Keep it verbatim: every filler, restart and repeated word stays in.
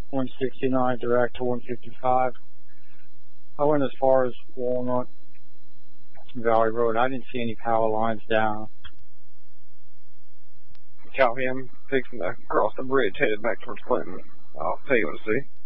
one sixty-nine direct to one fifty-five. I went as far as Walnut Valley Road. I didn't see any power lines down. Copy, I'm fixing to cross the bridge headed back towards Clinton. I'll tell you what to see.